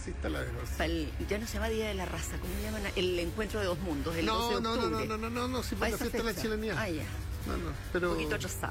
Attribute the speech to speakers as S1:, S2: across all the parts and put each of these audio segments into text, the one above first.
S1: sí, está la mejor.
S2: Ya no se llama Día de la Raza, ¿cómo llaman? El encuentro de dos mundos, el 12 de octubre.
S1: No, sí, por la fiesta de la chilenidad.
S2: Ah, ya.
S1: Pero
S2: un poquito atrasado.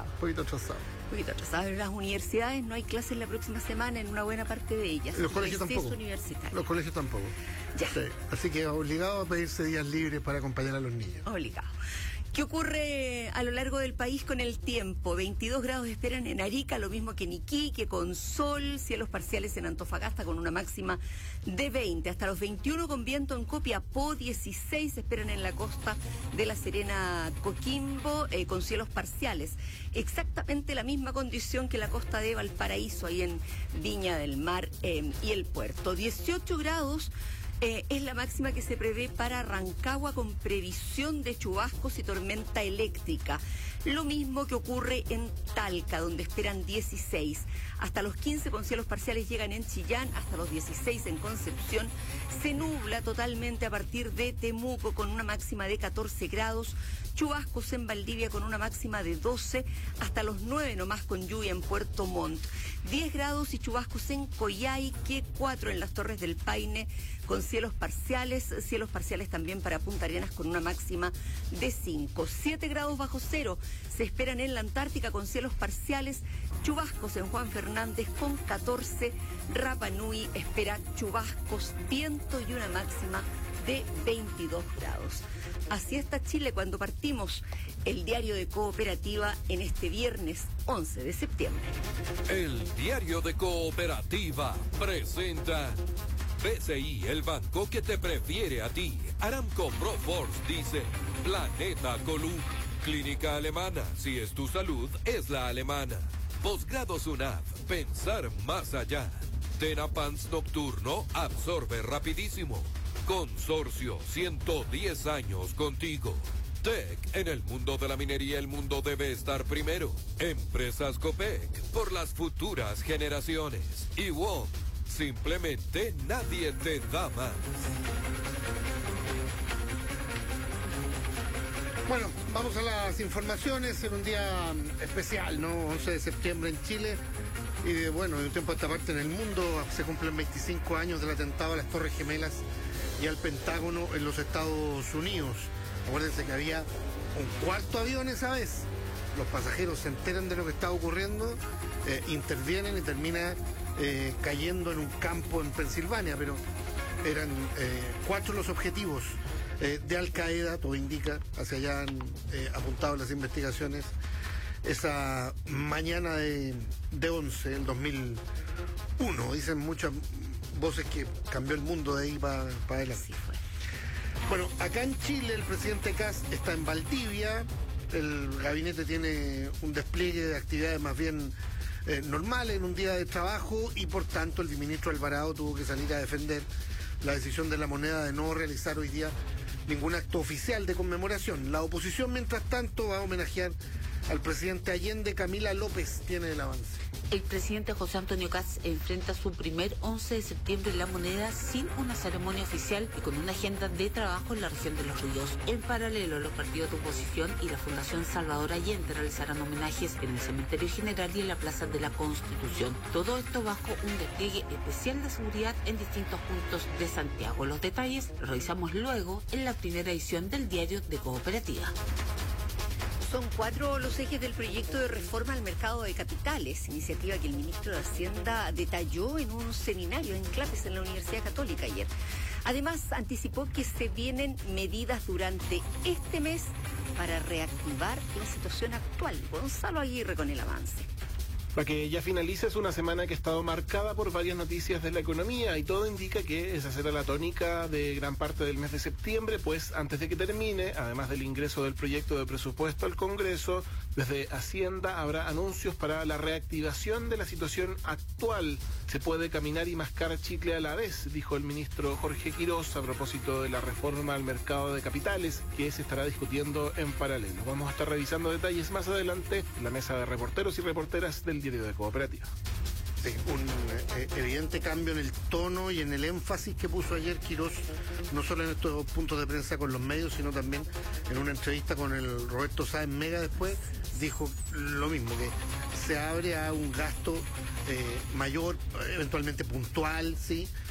S2: Las universidades no hay clases la próxima semana en una buena parte de ellas.
S1: Los colegios tampoco. Los colegios tampoco.
S2: Ya.
S1: Sí. Así que obligado a pedirse días libres para acompañar a los niños.
S2: Obligado. ¿Qué ocurre a lo largo del país con el tiempo? 22 grados esperan en Arica, lo mismo que en Iquique, con sol, cielos parciales en Antofagasta con una máxima de 20, hasta los 21 con viento en Copiapó, 16 esperan en la costa de La Serena, Coquimbo, con cielos parciales. Exactamente la misma condición que la costa de Valparaíso, ahí en Viña del Mar y el puerto. 18 grados. Es la máxima que se prevé para Rancagua con previsión de chubascos y tormenta eléctrica. Lo mismo que ocurre en Talca, donde esperan 16. Hasta los 15 con cielos parciales llegan en Chillán, hasta los 16 en Concepción. Se nubla totalmente a partir de Temuco con una máxima de 14 grados. Chubascos en Valdivia con una máxima de 12, hasta los 9 nomás con lluvia en Puerto Montt. 10 grados y chubascos en Coyhaique, 4 en las Torres del Paine con cielos parciales también para Punta Arenas con una máxima de 5. 7 grados bajo cero se esperan en la Antártica con cielos parciales, chubascos en Juan Fernández con 14, Rapa Nui espera chubascos, viento y una máxima de 22 grados. Así está Chile cuando partimos el diario de Cooperativa en este viernes 11 de septiembre.
S3: El diario de Cooperativa presenta BCI, el banco que te prefiere a ti. Aramco Proforce dice Planeta Column. Clínica Alemana, si es tu salud, es la alemana. Posgrado SUNAF, pensar más allá. Tenapans Nocturno, absorbe rapidísimo. Consorcio, 110 años contigo. Tech, en el mundo de la minería el mundo debe estar primero. Empresas Copec, por las futuras generaciones. Y WOM, simplemente nadie te da más.
S1: Bueno, vamos a las informaciones en un día especial, ¿no? 11 de septiembre en Chile. Y de un tiempo a esta parte en el mundo se cumplen 25 años del atentado a las Torres Gemelas y al Pentágono en los Estados Unidos. Acuérdense que había un cuarto avión esa vez. Los pasajeros se enteran de lo que está ocurriendo, intervienen y termina cayendo en un campo en Pensilvania, pero eran 4 los objetivos de Al Qaeda, todo indica, hacia allá han apuntado las investigaciones. Esa mañana de 11 del 2001, dicen muchas voces que cambió el mundo de ahí para adelante.
S2: Así fue.
S1: Bueno, acá en Chile el presidente Kast está en Valdivia, el gabinete tiene un despliegue de actividades más bien normales en un día de trabajo y por tanto el ministro Alvarado tuvo que salir a defender la decisión de la moneda de no realizar hoy día ningún acto oficial de conmemoración. La oposición, mientras tanto, va a homenajear al presidente Allende. Camila López tiene el avance.
S4: El presidente José Antonio Kast enfrenta su primer 11 de septiembre en La Moneda sin una ceremonia oficial y con una agenda de trabajo en la región de Los Ríos. En paralelo, los partidos de oposición y la Fundación Salvador Allende realizarán homenajes en el Cementerio General y en la Plaza de la Constitución. Todo esto bajo un despliegue especial de seguridad en distintos puntos de Santiago. Los detalles los revisamos luego en la primera edición del diario de Cooperativa.
S2: Son 4 los ejes del proyecto de reforma al mercado de capitales, iniciativa que el ministro de Hacienda detalló en un seminario en clases en la Universidad Católica ayer. Además, anticipó que se vienen medidas durante este mes para reactivar la situación actual. Gonzalo Aguirre con el avance.
S5: La que ya finaliza es una semana que ha estado marcada por varias noticias de la economía y todo indica que esa será la tónica de gran parte del mes de septiembre, pues antes de que termine, además del ingreso del proyecto de presupuesto al Congreso, desde Hacienda habrá anuncios para la reactivación de la situación actual. Se puede caminar y mascar chicle a la vez, dijo el ministro Jorge Quirós a propósito de la reforma al mercado de capitales que se estará discutiendo en paralelo. Vamos a estar revisando detalles más adelante en la mesa de reporteros y reporteras del diario de Cooperativa.
S1: Sí, un evidente cambio en el tono y en el énfasis que puso ayer Quirós, no solo en estos puntos de prensa con los medios, sino también en una entrevista con el Roberto Sáenz Mega después, dijo lo mismo, que se abre a un gasto mayor, eventualmente puntual, sí,